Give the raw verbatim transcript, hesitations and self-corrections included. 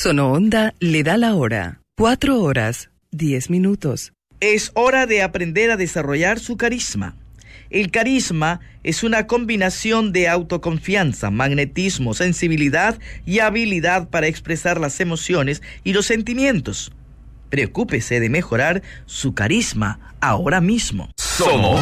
Sonoonda le da la hora. Cuatro horas, diez minutos. Es hora de aprender a desarrollar su carisma. El carisma es una combinación de autoconfianza, magnetismo, sensibilidad y habilidad para expresar las emociones y los sentimientos. Preocúpese de mejorar su carisma ahora mismo. Somos